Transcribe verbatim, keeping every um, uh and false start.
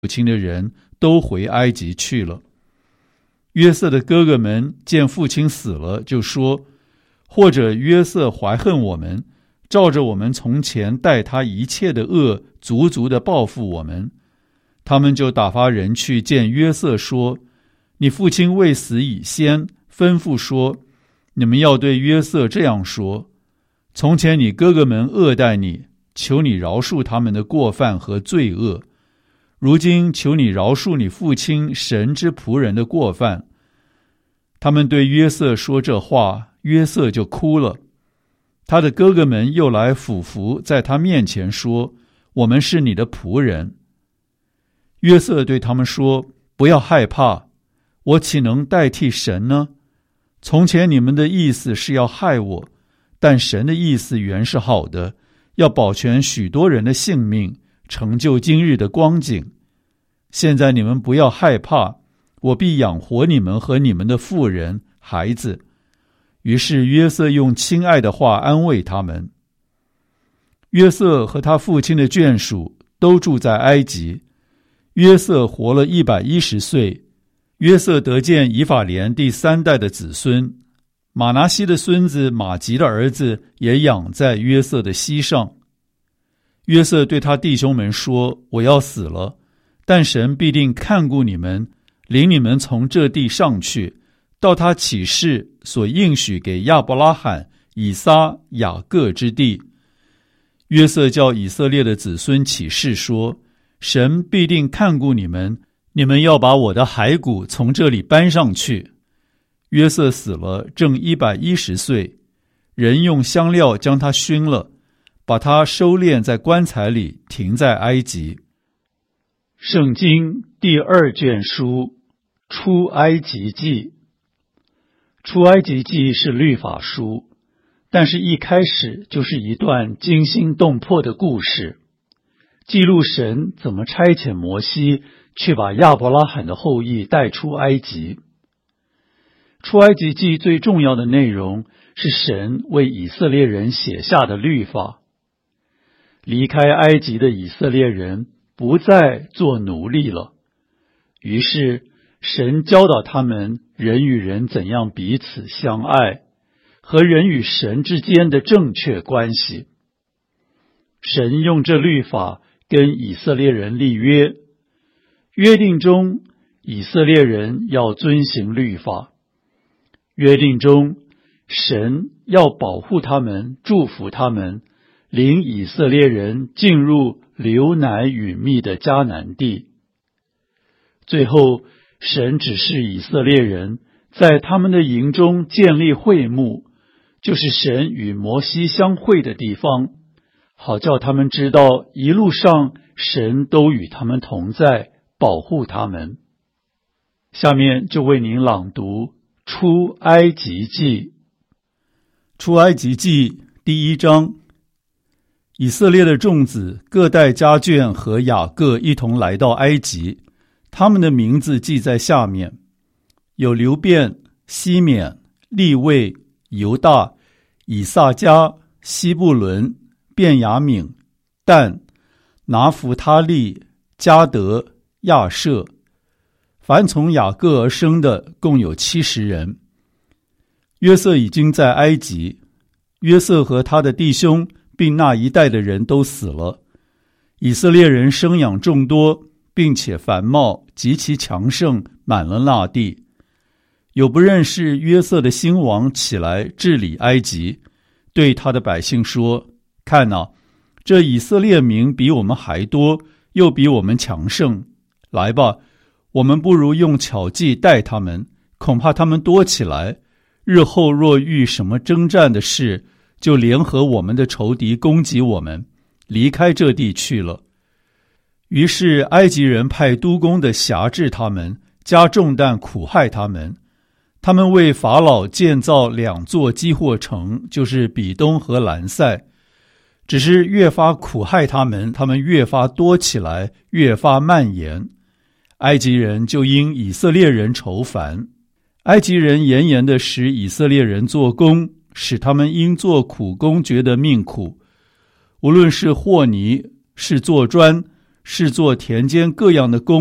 父亲的人都回埃及去了。约瑟的哥哥们见父亲死了，就说：或者约瑟怀恨我们，照着我们从前待他一切的恶，足足的报复我们。他们就打发人去见约瑟，说：你父亲未死以先，吩咐说，你们要对约瑟这样说：从前你哥哥们恶待你，求你饶恕他们的过犯和罪恶。如今求你饶恕你父亲神之仆人的过犯。他们对约瑟说这话，约瑟就哭了。他的哥哥们又来俯伏在他面前说：我们是你的仆人。约瑟对他们说：不要害怕，我岂能代替神呢？从前你们的意思是要害我，但神的意思原是好的，要保全许多人的性命，成就今日的光景。现在你们不要害怕，我必养活你们和你们的妇人、孩子。于是约瑟用亲爱的话安慰他们。约瑟和他父亲的眷属都住在埃及。约瑟活了一百一十岁。约瑟得见以法莲第三代的子孙，马拿西的孙子马吉的儿子也养在约瑟的膝上。约瑟对他弟兄们说：我要死了，但神必定看顾你们，领你们从这地上去，到他起誓所应许给亚伯拉罕、以撒、雅各之地。约瑟叫以色列的子孙起誓说：神必定看顾你们，你们要把我的骸骨从这里搬上去。约瑟死了，正一百一十岁，人用香料将他熏了，把他收敛在棺材里，停在埃及。圣经第二卷书出埃及记。出埃及记是律法书，但是一开始就是一段惊心动魄的故事，记录神怎么差遣摩西去把亚伯拉罕的后裔带出埃及。出埃及记最重要的内容是神为以色列人写下的律法。离开埃及的以色列人不再做奴隶了，于是神教导他们人与人怎样彼此相爱，和人与神之间的正确关系。神用这律法跟以色列人立约，约定中以色列人要遵行律法，约定中神要保护他们，祝福他们，领以色列人进入流奶与蜜的迦南地。最后神指示以色列人在他们的营中建立会幕，就是神与摩西相会的地方，好叫他们知道一路上神都与他们同在，保护他们。下面就为您朗读出埃及记。出埃及记第一章。以色列的众子各带家眷和雅各一同来到埃及，他们的名字记在下面：有流便、西缅、利未、犹大、以萨迦、西布伦、便雅悯、但、拿弗他利、迦得、亚设。凡从雅各而生的共有七十人。约瑟已经在埃及，约瑟和他的弟兄并那一代的人都死了。以色列人生养众多，并且繁茂，极其强盛，满了那地。有不认识约瑟的新王起来治理埃及，对他的百姓说：看哪，这以色列民比我们还多，又比我们强盛。来吧，我们不如用巧计待他们，恐怕他们多起来，日后若遇什么征战的事，就联合我们的仇敌攻击我们，离开这地去了。于是埃及人派督工的辖制他们，加重担苦害他们。他们为法老建造两座基货城，就是比东和兰塞。只是越发苦害他们，他们越发多起来，越发蔓延。埃及人就因以色列人愁烦。埃及人严严地使以色列人做工，使他们因做苦工觉得命苦。无论是和泥，是做砖， 是做田间各样的工